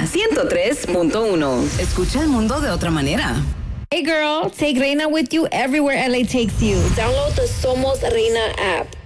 103.1. Escucha el mundo de otra manera. Hey girl, take Reina with you everywhere LA takes you. Download the Somos Reina app.